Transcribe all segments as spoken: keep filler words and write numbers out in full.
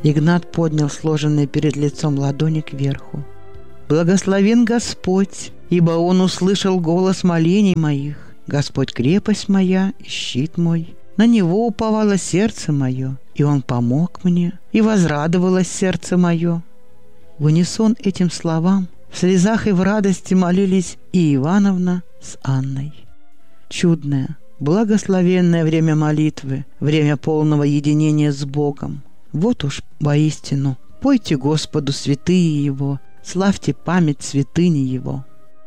Игнат поднял сложенные перед лицом ладони кверху. «Благословен Господь, ибо Он услышал голос молений моих. Господь крепость моя и щит мой. На Него уповало сердце мое, и Он помог мне, и возрадовалось сердце мое». В унисон этим словам в слезах и в радости молились и Ивановна с Анной. Чудное, благословенное время молитвы, время полного единения с Богом. Вот уж воистину, пойте Господу святые Его, славьте память святыни Его.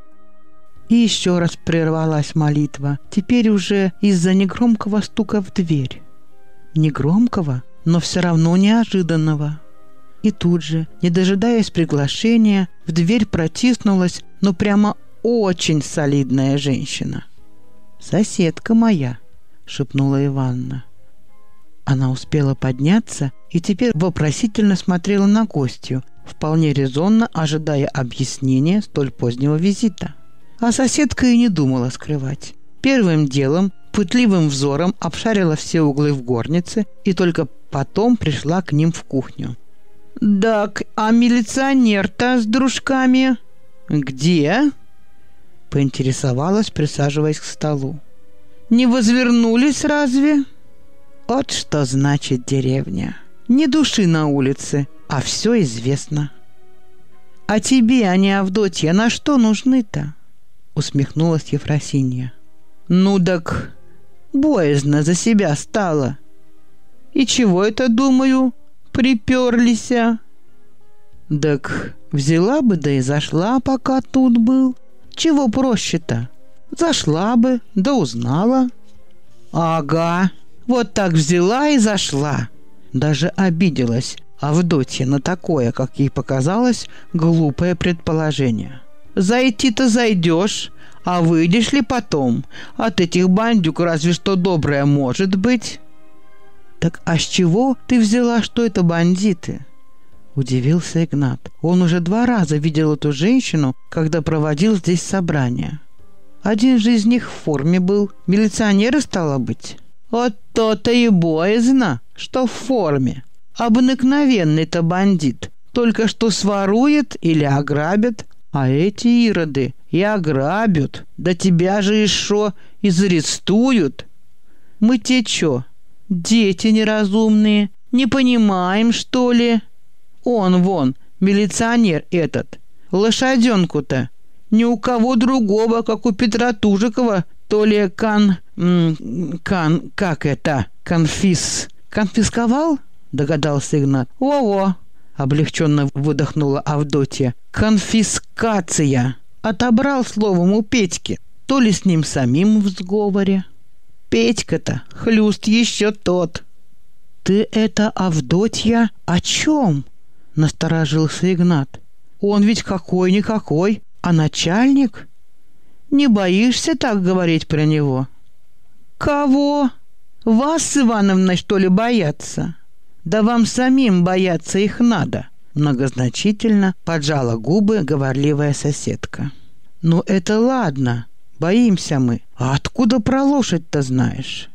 И еще раз прервалась молитва, теперь уже из-за негромкого стука в дверь. Негромкого, но все равно неожиданного. И тут же, не дожидаясь приглашения, в дверь протиснулась, ну прямо очень солидная женщина. «Соседка моя», — шепнула Иванна. Она успела подняться и теперь вопросительно смотрела на гостью, вполне резонно ожидая объяснения столь позднего визита. А соседка и не думала скрывать. Первым делом пытливым взором обшарила все углы в горнице и только потом пришла к ним в кухню. «Так, а милиционер-то с дружками где?» — поинтересовалась, присаживаясь к столу. «Не возвернулись разве?» Вот что значит деревня. Ни души на улице, а все известно. «А тебе, а не Авдотья, на что нужны-то?» — усмехнулась Ефросинья. «Ну так боязно за себя стало. И чего это, думаю, приперлися? Так взяла бы, да и зашла, пока тут был. Чего проще-то? Зашла бы, да узнала». «Ага, вот так взяла и зашла». Даже обиделась Авдотья на такое, как ей показалось, глупое предположение. «Зайти-то зайдешь, а выйдешь ли потом? От этих бандюк разве что доброе может быть». «Так а с чего ты взяла, что это бандиты?» — удивился Игнат. Он уже два раза видел эту женщину, когда проводил здесь собрание. Один же из них в форме был. Милиционеры, стало быть. Вот то-то и боязно, что в форме. Обыкновенный-то бандит. Только что сворует или ограбит. А эти ироды и ограбят. Да тебя же и шо, и зарестуют. Мы те чё, дети неразумные, не понимаем, что ли? Он вон, милиционер этот, лошаденку-то ни у кого другого, как у Петра Тужикова, то ли кан... кан... как это? Конфис... конфисковал? Догадался Игнат. Во-во! Облегченно выдохнула Авдотья. Конфискация! Отобрал, словом, у Петьки. То ли с ним самим в сговоре. Петька-то хлюст еще тот. Ты это, Авдотья, о чем? Насторожился Игнат. Он ведь какой-никакой, а начальник? Не боишься так говорить про него? Кого? Вас с Ивановной, что ли, бояться? Да вам самим бояться их надо. Многозначительно поджала губы говорливая соседка. Ну это ладно, боимся мы. А откуда про лошадь-то знаешь?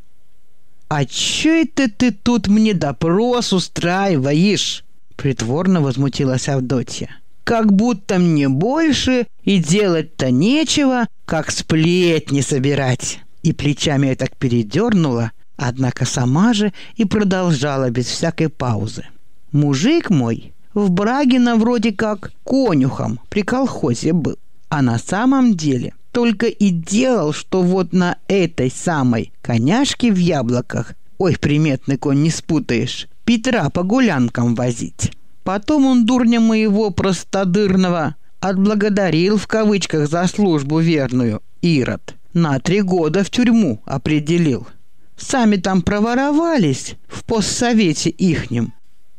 А чё это ты тут мне допрос устраиваешь? Притворно возмутилась Авдотья. Как будто мне больше и делать-то нечего, как сплетни собирать. И плечами так передернула, однако сама же и продолжала без всякой паузы. Мужик мой в Брагино вроде как конюхом при колхозе был, а на самом деле только и делал, что вот на этой самой коняшке в яблоках, ой, приметный конь, не спутаешь, Петра по гулянкам возить. Потом он дурня моего простодырного отблагодарил в кавычках за службу верную, Ирод. На три года в тюрьму определил. Сами там проворовались в постсовете ихнем.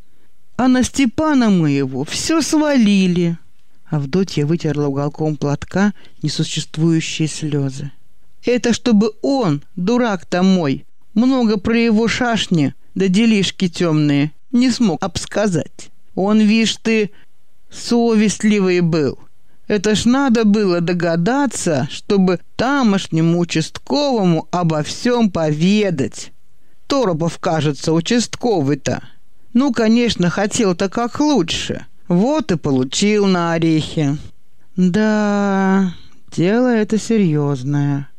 А на Степана моего все свалили. Авдотья вытерла уголком платка несуществующие слезы. Это чтобы он, дурак-то мой, много про его шашни да делишки темные не смог обсказать. Он, вишь ты, совестливый был. Это ж надо было догадаться, чтобы тамошнему участковому обо всем поведать. Торопов, кажется, участковый-то. Ну, конечно, хотел-то как лучше. Вот и получил на орехи. Да, дело это серьезное.